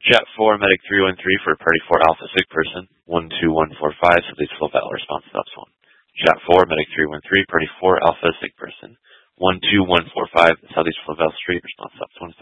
Chat 4, Medic 313 for Party 4 Alpha Sick Person, 12145, Southeast Flow Battle Response Stops 1. Chat 4, Medic 313, Party 4 Alpha Sick Person, 12145, Southeast Flow Battle Street Response Stops 1.